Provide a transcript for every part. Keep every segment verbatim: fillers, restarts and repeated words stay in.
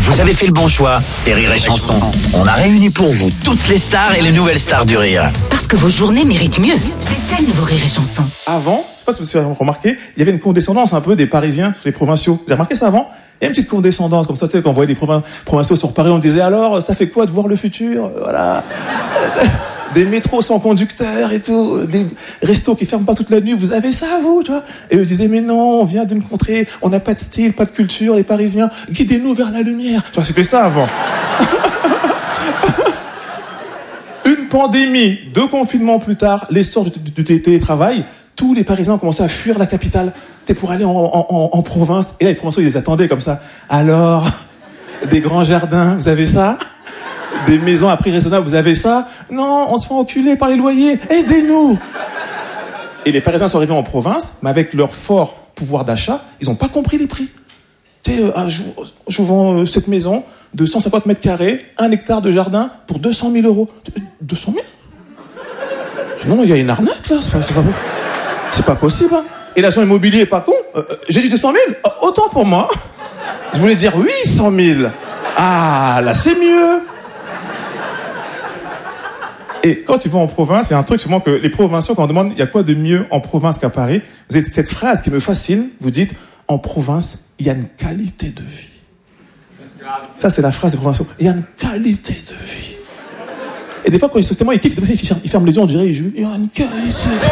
Vous avez fait le bon choix, c'est Rire et Chanson. On a réuni pour vous toutes les stars et les nouvelles stars du rire. Parce que vos journées méritent mieux. C'est ça le nouveau Rire et Chanson. Avant, je sais pas si vous avez remarqué, il y avait une condescendance un peu des Parisiens sur les provinciaux. Vous avez remarqué ça avant? Il y a une petite condescendance, comme ça, tu sais, quand on voyait des provin- provinciaux sur Paris, on disait alors, ça fait quoi de voir le futur? Voilà. Des métros sans conducteur et tout, des restos qui ferment pas toute la nuit, vous avez ça, vous, tu vois? Et eux disaient, mais non, on vient d'une contrée, on n'a pas de style, pas de culture, les Parisiens, guidez-nous vers la lumière. Tu vois, c'était ça avant. Une pandémie, deux confinements plus tard, l'essor du, du, du télétravail, tous les Parisiens ont commencé à fuir la capitale. T'es pour aller en, en, en, en province. Et là, les provinciaux, ils les attendaient comme ça. Alors, des grands jardins, vous avez ça? Des maisons à prix raisonnable, vous avez ça? Non, on se fait enculer par les loyers. Aidez-nous! Et les Parisiens sont arrivés en province, mais avec leur fort pouvoir d'achat, ils n'ont pas compris les prix. Tu sais, euh, ah, je, je vends euh, cette maison de cent cinquante mètres carrés, un hectare de jardin pour deux cent mille euros. deux cent mille? Non, il y a une arnaque là, c'est pas, c'est pas, c'est pas possible. Hein. Et l'agent immobilier est pas con. Euh, j'ai dit deux cent mille? Autant pour moi. Je voulais dire huit cent mille. Ah, là c'est mieux. Et quand tu vas en province, il y a un truc souvent que les provinciaux, quand on demande il y a quoi de mieux en province qu'à Paris, vous avez cette phrase qui me fascine, vous dites, en province, il y a une qualité de vie. Ça, c'est la phrase des provinciaux. Il y a une qualité de vie. Et des fois, quand ils sont tellement ils kiffent, ils ferment, ils ferment les yeux, on dirait, ils jouent, il y a une qualité de vie.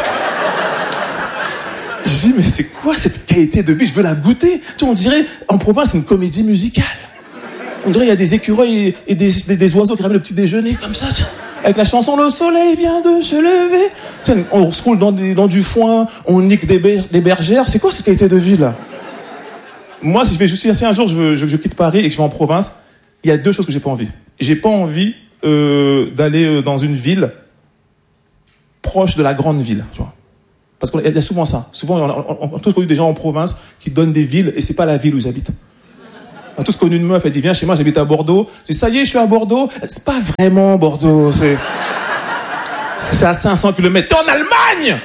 Je dis, mais c'est quoi cette qualité de vie? Je veux la goûter. Tu vois, on dirait, en province, c'est une comédie musicale. On dirait, il y a des écureuils et des, des, des oiseaux qui ramènent le petit déjeuner, comme ça, tu vois. Avec la chanson « Le soleil vient de se lever ». On se roule dans, des, dans du foin, on nique des, ber- des bergères. C'est quoi cette qualité de vie, là? Moi, si je vais juste si un jour je, je, je quitte Paris et que je vais en province, il y a deux choses que j'ai pas envie. J'ai pas envie euh, d'aller dans une ville proche de la grande ville, tu vois. Parce qu'il y a souvent ça. Souvent, on a, on a tous connu des gens en province qui donnent des villes et c'est pas la ville où ils habitent. On a tous connu une meuf, elle dit viens chez moi, j'habite à Bordeaux. Je dis ça y est, je suis à Bordeaux. C'est pas vraiment Bordeaux, c'est c'est à cinq cents kilomètres. T'es en Allemagne.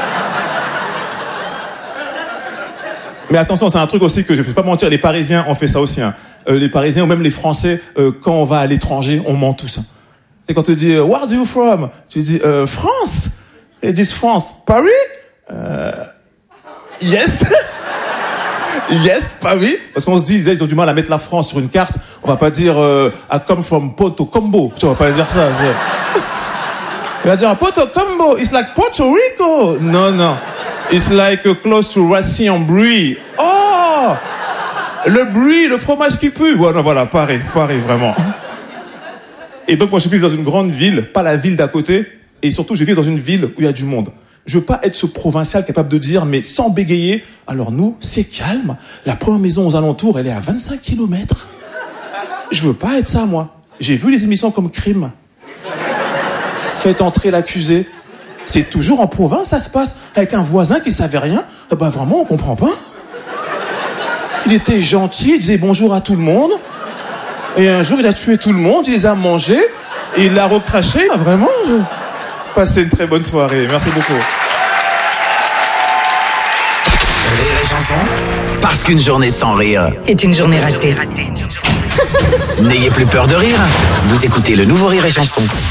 Mais attention, c'est un truc aussi que je ne vais pas mentir, les Parisiens ont fait ça aussi. Hein. Euh, les Parisiens ou même les Français, euh, quand on va à l'étranger, on ment tous. Hein. C'est quand tu dis euh, where are you from? Tu dis euh, France. Ils disent France, Paris. Euh, yes. Yes, Paris. Parce qu'on se dit, ils ont du mal à mettre la France sur une carte. On va pas dire euh, I come from Porto Combo. Tu vas pas dire ça. Il va dire Porto Combo. It's like Puerto Rico. Non, non. It's like uh, close to Rassis-en-Brie. Oh, le brie, le fromage qui pue. Voilà, voilà, Paris, Paris, vraiment. Et donc moi, je vis dans une grande ville, pas la ville d'à côté. Et surtout, je vis dans une ville où il y a du monde. Je veux pas être ce provincial capable de dire, mais sans bégayer, alors nous, c'est calme. La première maison aux alentours, elle est à vingt-cinq kilomètres. Je veux pas être ça, moi. J'ai vu les émissions comme Crime. Faites entrer l'accusé. C'est toujours en province, ça se passe. Avec un voisin qui savait rien. Bah vraiment, on comprend pas. Il était gentil, il disait bonjour à tout le monde. Et un jour, il a tué tout le monde, il les a mangés. Et il l'a recraché. Bah, vraiment, je... Passez une très bonne soirée. Merci beaucoup. Rire et Chanson, parce qu'une journée sans rire est une journée ratée. N'ayez plus peur de rire. Vous écoutez le nouveau Rire et Chanson.